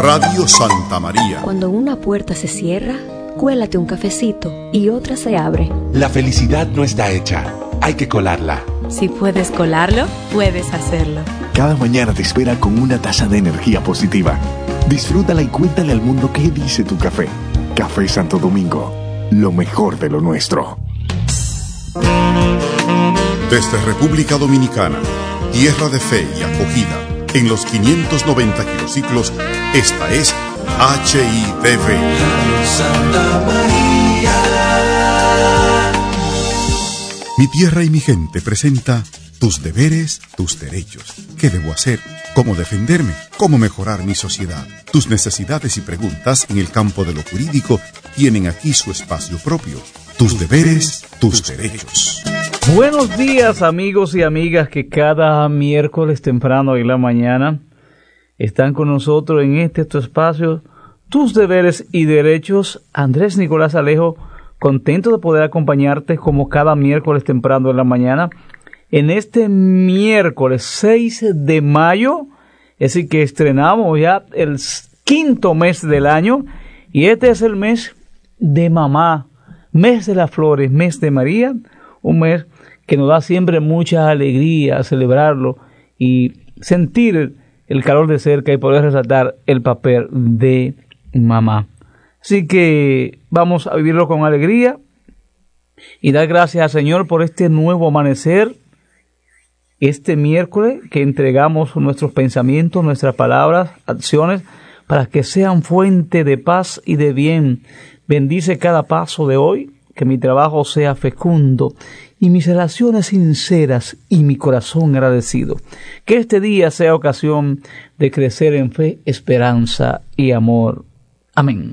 Radio Santa María. Cuando una puerta se cierra, cuélate un cafecito y otra se abre. La felicidad no está hecha, hay que colarla. Si puedes colarlo, puedes hacerlo. Cada mañana te espera con una taza de energía positiva. Disfrútala y cuéntale al mundo qué dice tu café. Café Santo Domingo, lo mejor de lo nuestro. Desde República Dominicana, tierra de fe y acogida, en los 590 kilociclos, esta es HITV. Santa María. Mi tierra y mi gente presenta tus deberes, tus derechos. ¿Qué debo hacer? ¿Cómo defenderme? ¿Cómo mejorar mi sociedad? Tus necesidades y preguntas en el campo de lo jurídico tienen aquí su espacio propio. Tus deberes, tus derechos. Buenos días, amigos y amigas que cada miércoles temprano en la mañana están con nosotros en tu espacio, Tus deberes y derechos. Andrés Nicolás Alejo, contento de poder acompañarte como cada miércoles temprano en la mañana. En este miércoles 6 de mayo, es decir que estrenamos ya el quinto mes del año, y este es el mes de mamá, mes de las flores, mes de María, un mes que nos da siempre mucha alegría celebrarlo y sentir el calor de cerca y poder resaltar el papel de mamá. Así que vamos a vivirlo con alegría y dar gracias al Señor por este nuevo amanecer, este miércoles que entregamos nuestros pensamientos, nuestras palabras, acciones, para que sean fuente de paz y de bien. Bendice cada paso de hoy, que mi trabajo sea fecundo y mis relaciones sinceras y mi corazón agradecido. Que este día sea ocasión de crecer en fe, esperanza y amor. Amén.